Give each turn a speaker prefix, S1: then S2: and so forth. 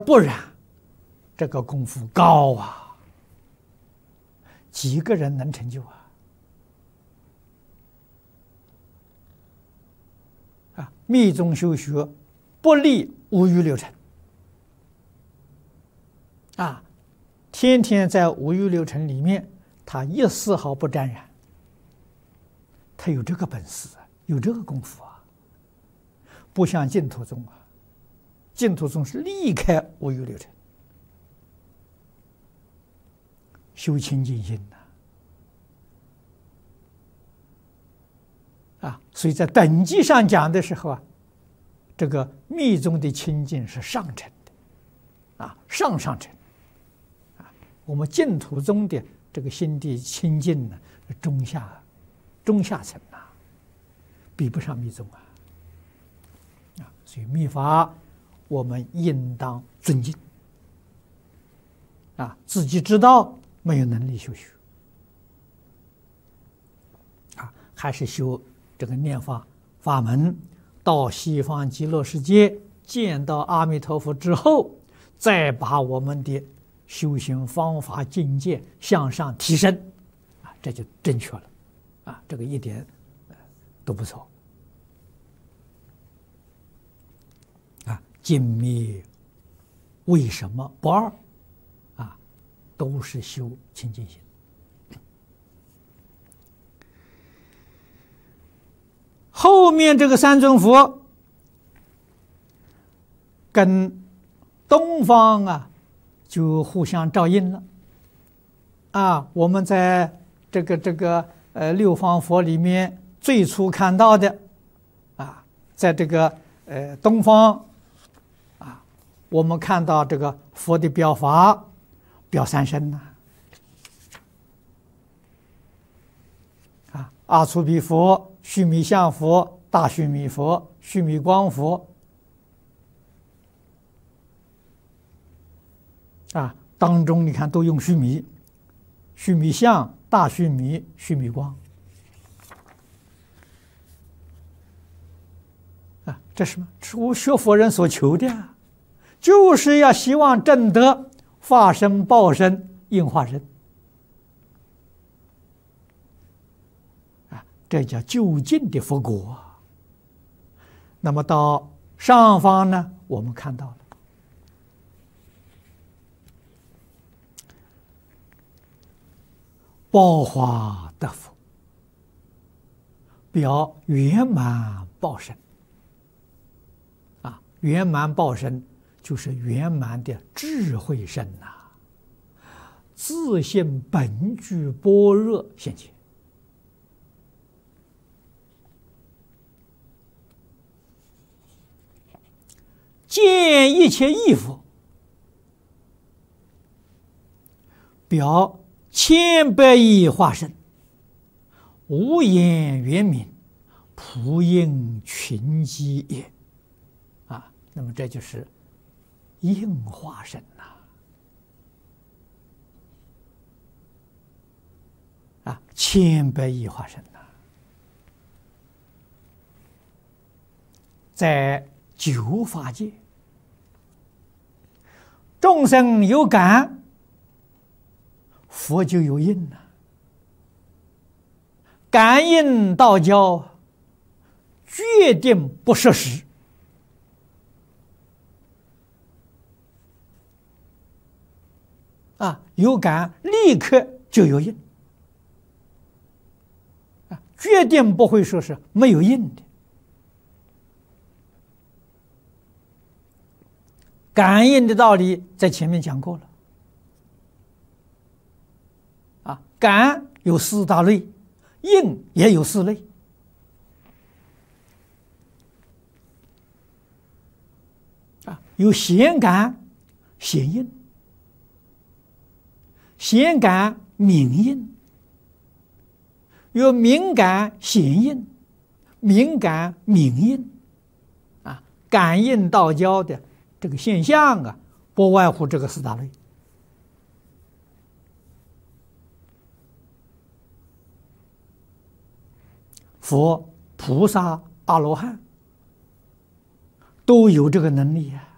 S1: 不然，这个功夫高啊，几个人能成就啊？密宗修学不离五欲六尘啊，天天在五欲六尘里面，他一丝毫不沾染，他有这个本事啊，有这个功夫啊，不像净土宗啊，净土宗是离开五欲六尘，修清净心所以在等级上讲的时候啊，这个密宗的清净是上乘的，上乘，我们净土宗的这个心地清净呢，中下层比不上密宗所以密法我们应当尊敬自己知道没有能力修学还是修这个念法法门，到西方极乐世界见到阿弥陀佛之后，再把我们的修行方法境界向上提升这就正确了这个一点都不错净灭为什么不二都是修清净心。后面这个三尊佛跟东方就互相照应了我们在这个六方佛里面最初看到的在这个东方我们看到这个佛的表法表三身阿阇黎佛、须弥相佛、大须弥佛、须弥光佛当中你看都用须弥、须弥相、大须弥、须弥光这是什么？是我学佛人所求的就是要希望证得化身、报身、应化身这叫就近的佛果那么到上方呢，我们看到了报化得佛，表圆满报身圆满报身就是圆满的智慧身自性本具般若现前见一切义佛，表千百亿化身，无言圆明，普应群机也那么这就是应化身千百亿化身在九法界，众生有感，佛就有应感应道交，决定不失时有感立刻就有应决定不会说是没有应的感应的道理在前面讲过了感有四大类，应也有四类有显感、显应、显感、明应，有敏感、显应、敏感、明应感应道交的这个现象不外乎这个四大类佛、菩萨、阿罗汉都有这个能力